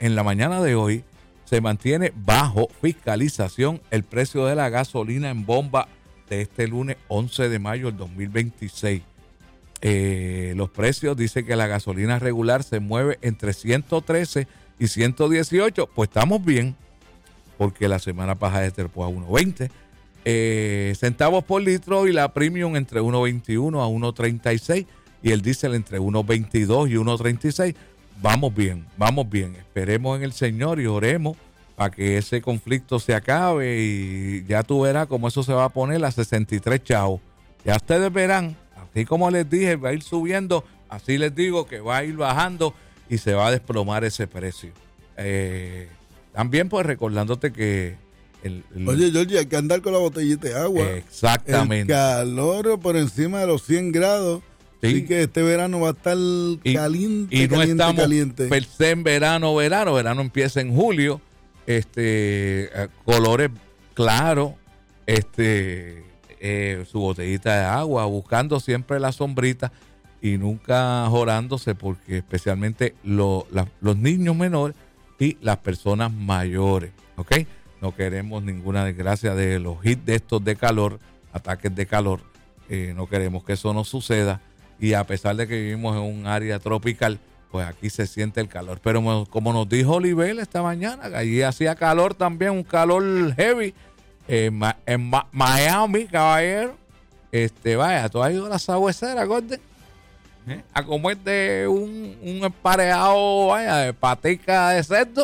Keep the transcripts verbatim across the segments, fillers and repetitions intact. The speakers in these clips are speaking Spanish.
en la mañana de hoy se mantiene bajo fiscalización el precio de la gasolina en bomba de este lunes once de mayo del dos mil veintiséis. Eh, los precios, dice que la gasolina regular se mueve entre ciento trece y ciento dieciocho. Pues estamos bien, porque la semana pasada se trepó a uno veinte eh, centavos por litro, y la premium entre uno veintiuno a uno treinta y seis, y el diésel entre uno veintidós y uno treinta y seis. Vamos bien, vamos bien. Esperemos en el Señor y oremos para que ese conflicto se acabe, y ya tú verás cómo eso se va a poner a sesenta y tres chavos. Ya ustedes verán, así como les dije, va a ir subiendo, así les digo que va a ir bajando y se va a desplomar ese precio. Eh, también pues recordándote que el, el, oye, Georgie, hay que andar con la botellita de agua. Exactamente. El calor por encima de los cien grados. Sí. Así que este verano va a estar y, caliente, y no caliente, estamos caliente. per se en verano, verano. Verano empieza en julio. Este, eh, colores claros. Este, eh, su botellita de agua, buscando siempre la sombrita y nunca jorándose, porque especialmente lo, la, los niños menores y las personas mayores, ¿ok? No queremos ninguna desgracia de los hits de estos de calor, ataques de calor. Eh, no queremos que eso nos suceda. Y a pesar de que vivimos en un área tropical, pues aquí se siente el calor. Pero como nos dijo Oliver esta mañana, allí hacía calor también, un calor heavy. Eh, en Ma- Miami, caballero. Este, vaya, tú has ido a la sabuesera, Gordon. ¿Eh? A comerte un, un emparejado, vaya, de patica de cerdo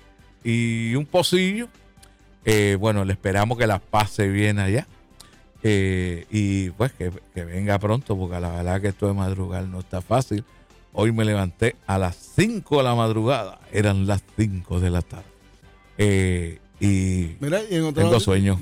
y un pocillo. Eh, bueno, le esperamos que la pase bien allá. Eh, y pues que, que venga pronto, porque la verdad que esto de madrugar no está fácil. Hoy me levanté a las cinco de la madrugada, eran las cinco de la tarde. Eh, y Mira, y en otra tengo noticia, sueño.